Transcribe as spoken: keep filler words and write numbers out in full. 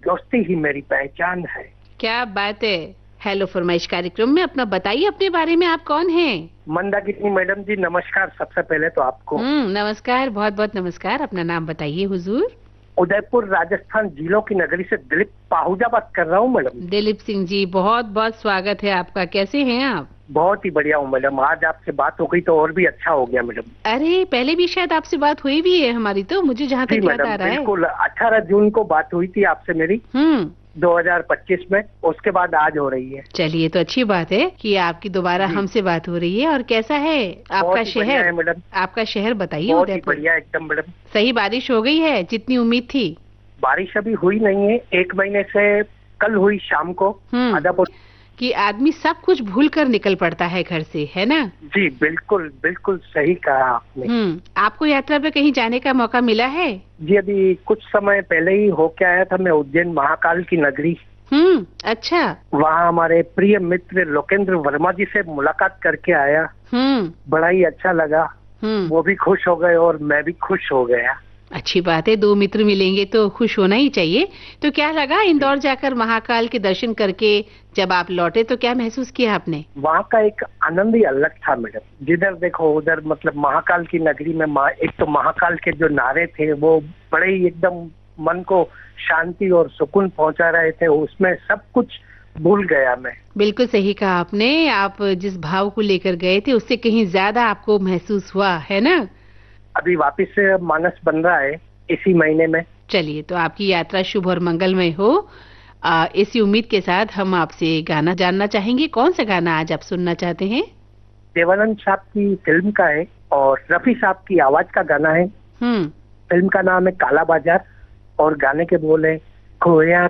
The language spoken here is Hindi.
दोस्ती ही मेरी पहचान है। क्या बात है। हेलो फरमाइश कार्यक्रम में अपना बताइए अपने बारे में, आप कौन हैं? मंदाकिनी मैडम जी नमस्कार, सबसे पहले तो आपको। हम्म नमस्कार, बहुत बहुत नमस्कार। अपना नाम बताइए हुजूर। उदयपुर राजस्थान जिलों की नगरी से दिलीप पाहुजा बात कर रहा हूँ मैडम। दिलीप सिंह जी, बहुत बहुत स्वागत है आपका। कैसे हैं आप? बहुत ही बढ़िया हूँ मैडम, आज आपसे बात हो गई तो और भी अच्छा हो गया मैडम। अरे पहले भी शायद आपसे बात हुई भी है हमारी, तो मुझे जहाँ तक याद आ रहा है। बिल्कुल, अठारह जून को बात हुई थी आपसे मेरी, हम्म दो हज़ार पच्चीस में। उसके बाद आज हो रही है। चलिए, तो अच्छी बात है कि आपकी दोबारा हमसे बात हो रही है। और कैसा है आपका शहर? है मैडम, आपका शहर बताइए। बहुत ही उदयपुर बढ़िया एकदम मैडम। सही बारिश हो गई है जितनी उम्मीद थी? बारिश अभी हुई नहीं है, एक महीने से कल हुई शाम को। हम्म कि आदमी सब कुछ भूल कर निकल पड़ता है घर से, है ना? जी बिल्कुल बिल्कुल सही कहा आपने। हम्म आपको यात्रा पे कहीं जाने का मौका मिला है? जी अभी कुछ समय पहले ही होके आया था मैं, उज्जैन महाकाल की नगरी। हम्म अच्छा। वहाँ हमारे प्रिय मित्र लोकेंद्र वर्मा जी से मुलाकात करके आया। हम्म बड़ा ही अच्छा लगा। हम्म वो भी खुश हो गए और मैं भी खुश हो गया। अच्छी बात है, दो मित्र मिलेंगे तो खुश होना ही चाहिए। तो क्या लगा इंदौर जाकर महाकाल के दर्शन करके? जब आप लौटे तो क्या महसूस किया आपने? वहाँ का एक आनंद ही अलग था मैडम। जिधर देखो उधर मतलब महाकाल की नगरी में मा, एक तो महाकाल के जो नारे थे वो बड़े ही एकदम मन को शांति और सुकून पहुंचा रहे थे। उसमें सब कुछ भूल गया मैं। बिल्कुल सही कहा आपने। आप जिस भाव को लेकर गए थे उससे कहीं ज्यादा आपको महसूस हुआ, है ना? अभी वापस से मानस बन रहा है इसी महीने में। चलिए, तो आपकी यात्रा शुभ और मंगलमय हो। आ, इसी उम्मीद के साथ हम आपसे गाना जानना चाहेंगे। कौन सा गाना आज आप सुनना चाहते हैं? देवानंद साहब की फिल्म का है और रफी साहब की आवाज का गाना है। हम्म फिल्म का नाम है काला बाजार और गाने के बोल है खोया